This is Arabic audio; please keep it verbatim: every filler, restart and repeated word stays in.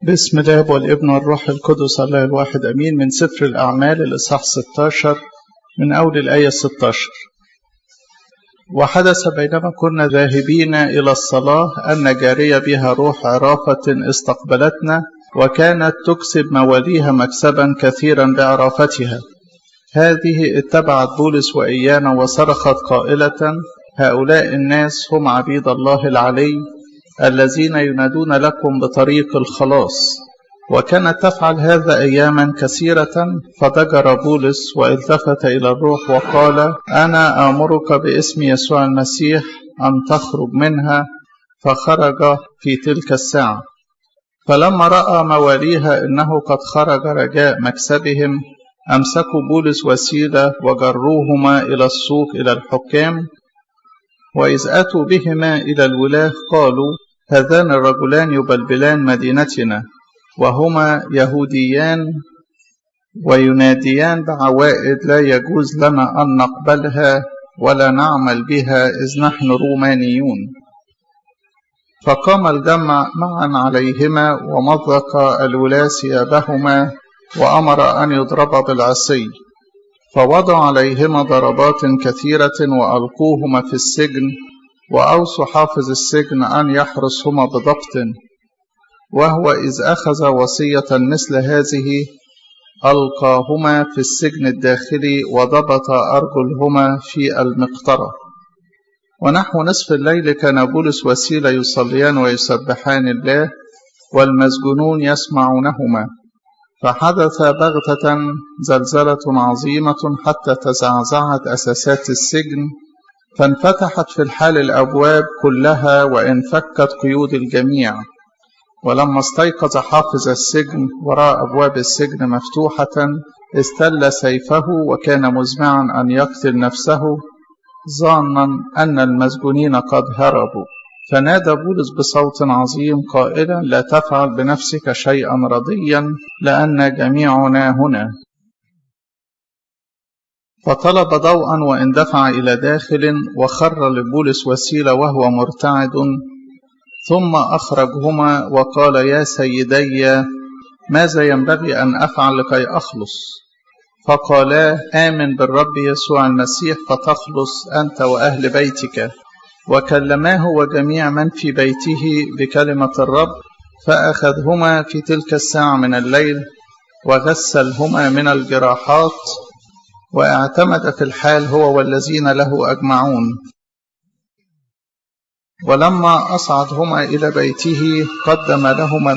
باسم الاب والابن والروح القدس الله الواحد امين. من سفر الاعمال الاصحاح ستة عشر من اول الايه ستة عشر. وحدث بينما كنا ذاهبين الى الصلاه ان جاريه بها روح عرافه استقبلتنا، وكانت تكسب مواليها مكسبا كثيرا بعرافتها. هذه اتبعت بولس وايانا وصرخت قائله: هؤلاء الناس هم عبيد الله العلي الذين ينادون لكم بطريق الخلاص. وكانت تفعل هذا أياما كثيرة. فضجر بولس والتفت إلى الروح وقال: أنا آمرك باسم يسوع المسيح أن تخرج منها. فخرج في تلك الساعة. فلما رأى مواليها إنه قد خرج رجاء مكسبهم، أمسكوا بولس وسيلة وجروهما إلى السوق إلى الحكام. وإذ أتوا بهما إلى الولاة قالوا: هذان الرجلان يبلبلان مدينتنا، وهما يهوديان ويناديان بعوائد لا يجوز لنا أن نقبلها ولا نعمل بها إذ نحن رومانيون. فقام الجمع معا عليهما ومضق الولاة ثيابهما وأمر أن يضربا بالعصي. فوضعوا عليهما ضربات كثيرة وألقوهما في السجن، وأوصوا حافظ السجن أن يحرسهما بضبط. وهو إذ أخذ وصية مثل هذه ألقاهما في السجن الداخلي وضبط أرجلهما في المقطرة. ونحو نصف الليل كان بولس وسيلة يصليان ويسبحان الله، والمسجونون يسمعونهما. فحدث بغتة زلزلة عظيمة حتى تزعزعت أساسات السجن، فانفتحت في الحال الأبواب كلها وانفكت قيود الجميع. ولما استيقظ حافظ السجن ورأى أبواب السجن مفتوحة، استل سيفه وكان مزمعا أن يقتل نفسه، ظانا أن المسجونين قد هربوا. فنادى بولس بصوت عظيم قائلا: لا تفعل بنفسك شيئا رضيا، لأن جميعنا هنا. فطلب ضوءا واندفع إلى داخل، وخر لبولس وسيلة وهو مرتعد، ثم أخرجهما وقال: يا سيدي، ماذا ينبغي أن أفعل لكي أخلص؟ فقالا: آمن بالرب يسوع المسيح فتخلص أنت وأهل بيتك. وكلماه وجميع من في بيته بكلمة الرب. فأخذهما في تلك الساعة من الليل وغسلهما من الجراحات، واعتمد في الحال هو والذين له أجمعون. ولما أصعدهما إلى بيته قدم لهما